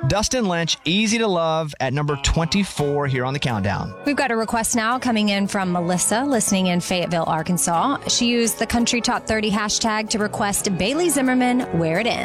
Dustin Lynch, Easy to Love at number 24 here on the countdown. We've got a request now coming in from Melissa, listening in Fayetteville, Arkansas. She used the Country Top 30 hashtag to request Bailey Zimmerman, Where It Ends.